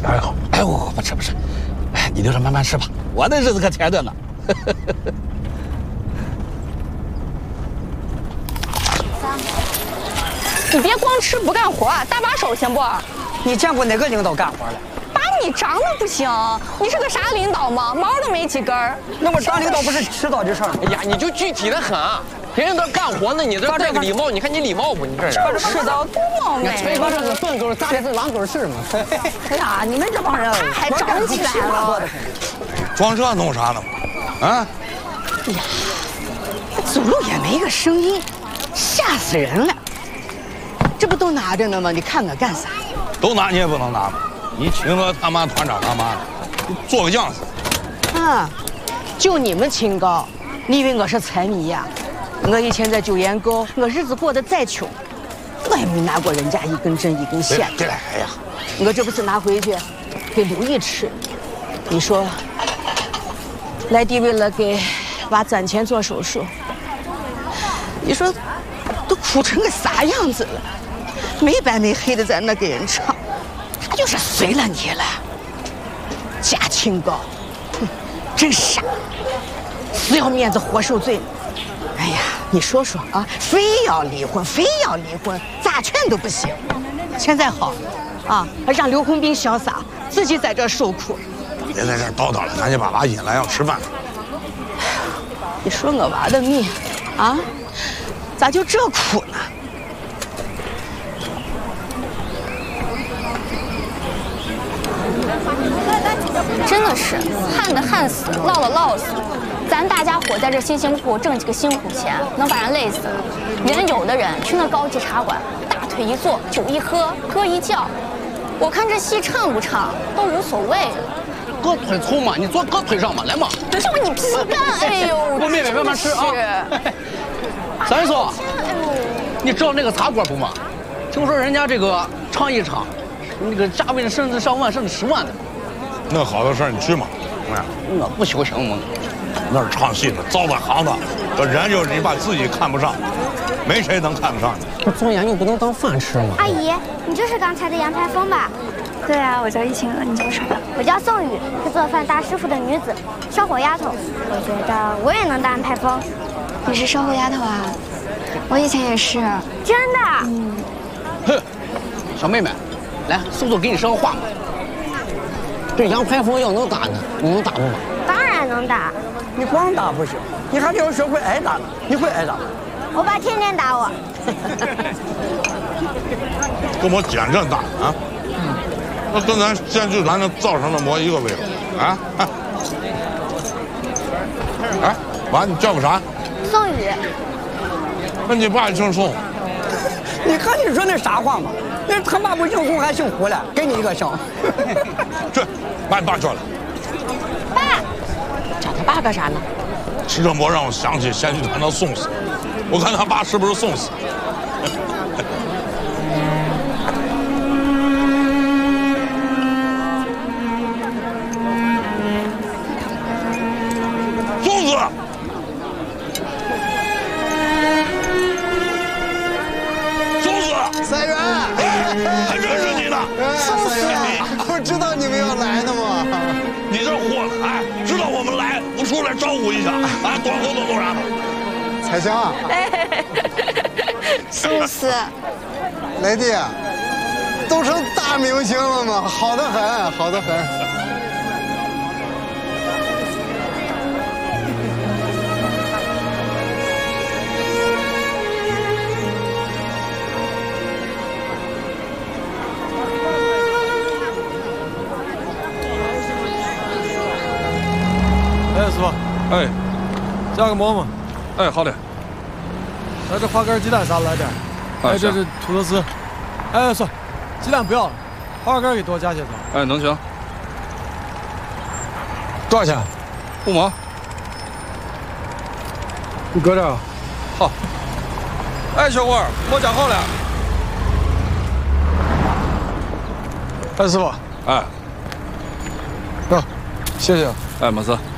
哎呦，哎呦，不吃不吃，哎，你留着慢慢吃吧，我的日子可甜着呢。 你别光吃不干活，搭把手行不？ 你见过哪个领导干活了？ 把你长得不行，你是个啥领导吗？毛都没几根儿。 那我当领导不是迟早的事儿吗？ 哎呀，你就具体的很啊！别人都干活呢，你这戴个礼帽，你看你礼貌不？你这人是的，多貌美。 崔哥这是笨狗，咱这是狼狗是吗？ 哎呀，你们这帮人他还长起来了。 装这弄啥呢？啊？ 哎呀，走路也没个声音，吓死人了。这不都拿着呢吗？你看我干啥？ 都拿你也不能拿，你请我他妈团长干嘛呢？做个样子。 啊，就你们清高，你以为我是财迷呀？我以前在九岩沟，我日子过得再穷，我也没拿过人家一根针一根线。 对了，哎呀， 我这不是拿回去给刘毅吃。你说，来弟为了给娃攒钱做手术，你说都哭成个啥样子了？没白没黑的在那给人唱，他就是随了你了。假清高，哼，真傻，死要面子活受罪。哎呀，你说说啊，非要离婚，非要离婚，咋劝都不行。现在好，啊，让刘洪斌潇洒，自己在这受苦。 别在这叨叨了，赶紧把娃引来，要吃饭。 你说我娃的命，啊，咋就这苦呢？ 真的是旱的旱死，涝的涝死。咱大家伙在这辛辛苦苦挣几个辛苦钱，能把人累死。人有的人去那高级茶馆，大腿一坐，酒一喝，歌一叫，我看这戏唱不唱都无所谓了。 哥腿粗嘛，你坐哥腿上嘛，来嘛。 这不你皮干，哎呦！ 我妹妹慢慢吃啊。三叔，你知道那个茶馆不嘛？听说人家这个唱一场，那个价位甚至上万，甚至10万的。 那好的事儿你去嘛。 我不求情嘛。 那是唱戏的，糟蹋行当，这人就是你把自己看不上，没谁能看得上你。 这做研究不能当饭吃吗？ 阿姨，你就是刚才的杨排风吧？ 对啊，我叫易晴娥，你叫啥？ 我叫宋雨，是做饭大师傅的女子，烧火丫头。我觉得我也能当安排风。 你是烧火丫头啊？我以前也是。 真的？ 哼，小妹妹，来，叔叔给你说个话嘛。这杨排风要能打呢，你能打不吗？ 当然能打。 你光打不行，你还得要学会挨打呢。你会挨打吗？ 我爸天天打我。 跟我简正打啊！那跟咱县剧团那灶上的馍一个味道啊！哎，娃，你叫个啥？ 宋雨。 那你爸姓宋？ 你看你说那啥话嘛？那他妈不姓宋还姓胡了，给你一个姓。 去，把你爸叫来。 爸， 找他爸干啥呢？ 吃这馍让我想起县剧团的宋死，我看他爸是不是宋死？宋子，宋子， 赛员， 还认识你呢。 宋赛员，不知道你们要来呢吗？ 你这货，哎，知道我们来，不出来招呼一下，啊，短活动做啥呢？ 彩香啊， 宋四， 雷弟，都成大明星了吗？好得很，好得很。 哎，师傅， 哎， 加个馍嘛。 哎，好的。 来，这花干鸡蛋啥来点？哎，这是土豆丝。哎，算，鸡蛋不要了，花干给多加些吧。 哎，能行。 多少钱 5毛。 你搁这儿。 好。哎，小伙儿，馍夹好了。 哎，师傅。 哎。 啊，谢谢。 哎，没事。